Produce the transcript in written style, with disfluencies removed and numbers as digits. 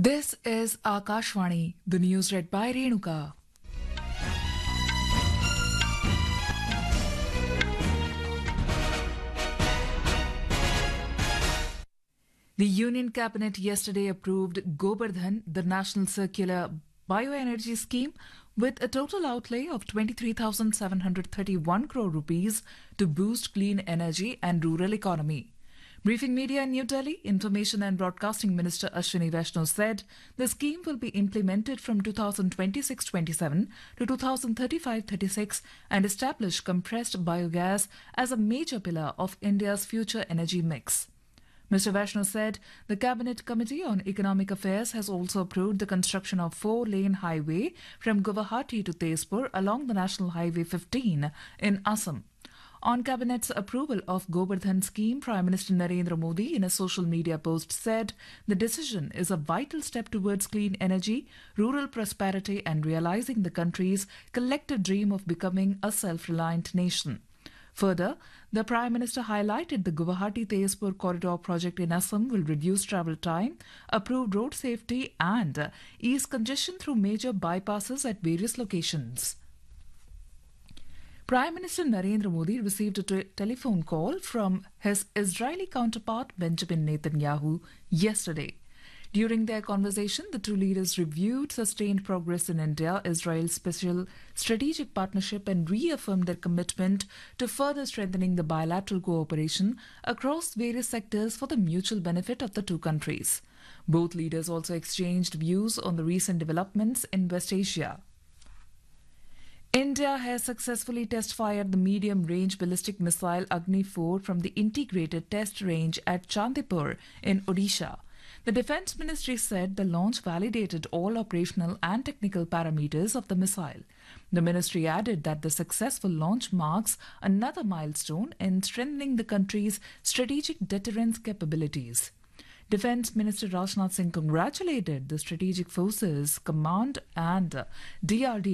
This is Akashvani, the news read by Renuka. The Union Cabinet yesterday approved Gobardhan, the National Circular Bioenergy Scheme, with a total outlay of 23,731 crore rupees to boost clean energy and rural economy. Briefing media in New Delhi, Information and Broadcasting Minister Ashwini Vaishnaw said the scheme will be implemented from 2026-27 to 2035-36 and establish compressed biogas as a major pillar of India's future energy mix. Mr. Vaishnaw said the Cabinet Committee on Economic Affairs has also approved the construction of four-lane highway from Guwahati to Tezpur along the National Highway 15 in Assam. On Cabinet's approval of Gobardhan scheme, Prime Minister Narendra Modi in a social media post said the decision is a vital step towards clean energy, rural prosperity and realizing the country's collective dream of becoming a self-reliant nation. Further, the Prime Minister highlighted the Guwahati-Tezpur corridor project in Assam will reduce travel time, improve road safety and ease congestion through major bypasses at various locations. Prime Minister Narendra Modi received a telephone call from his Israeli counterpart Benjamin Netanyahu yesterday. During their conversation, the two leaders reviewed sustained progress in India-Israel special strategic partnership and reaffirmed their commitment to further strengthening the bilateral cooperation across various sectors for the mutual benefit of the two countries. Both leaders also exchanged views on the recent developments in West Asia. India has successfully test-fired the medium-range ballistic missile Agni-4 from the integrated test range at Chandipur in Odisha. The Defence Ministry said the launch validated all operational and technical parameters of the missile. The ministry added that the successful launch marks another milestone in strengthening the country's strategic deterrence capabilities. Defence Minister Rajnath Singh congratulated the Strategic Forces Command and DRDO